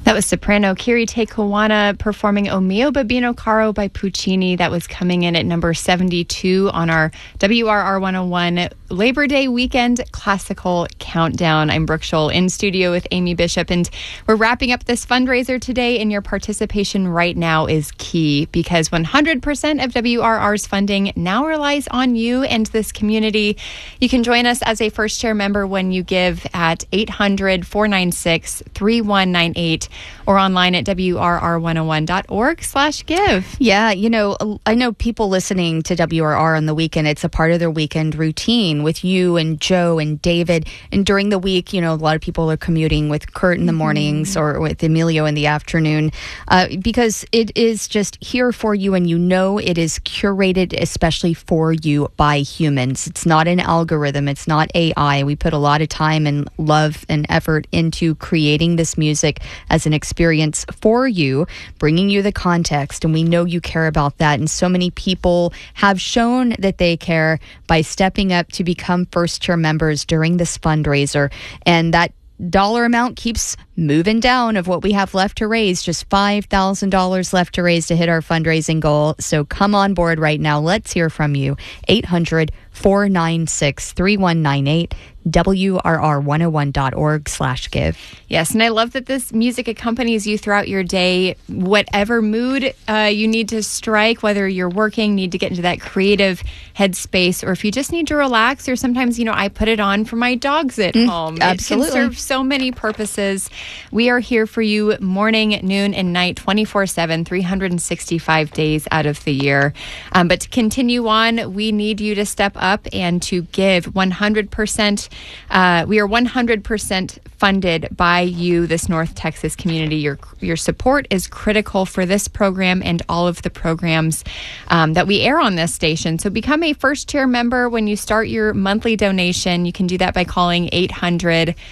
That was soprano Kirite Kawana performing O Mio Babino Caro by Puccini. That was coming in at number 72 on our WRR 101 Labor Day weekend classical countdown. I'm Brooke Scholl in studio with Amy Bishop, and we're wrapping up this fundraiser today, and your participation right now is key because 100% of WRR's funding now relies on you and this community. You can join us as a first chair member when you give at 800-496-3198 or online at WRR101.org/give. Yeah, I know people listening to WRR on the weekend, it's a part of their weekend routine with you and Joe and David. And during the week, a lot of people are commuting with Kurt in the mornings or with Emilio in the afternoon because it is just here for you, and it is curated especially for you by humans. It's not an algorithm. It's not AI. We put a lot of time and love and effort into creating this music as an experience for you, bringing you the context, and we know you care about that. And so many people have shown that they care by stepping up to become first-tier members during this fundraiser, and that dollar amount keeps moving down of what we have left to raise. Just $5,000 left to raise to hit our fundraising goal. So come on board right now. Let's hear from you. 800-496-3198. WRR101.org/give. Yes, and I love that this music accompanies you throughout your day, whatever mood you need to strike, whether you're working, need to get into that creative headspace, or if you just need to relax, or sometimes, I put it on for my dogs at home. Absolutely. It can serve so many purposes. We are here for you morning, noon, and night, 24/7, 365 days out of the year. But to continue on, we need you to step up and to give 100%. We are 100% funded by you, this North Texas community. Your support is critical for this program and all of the programs that we air on this station. So become a first-tier member when you start your monthly donation. You can do that by calling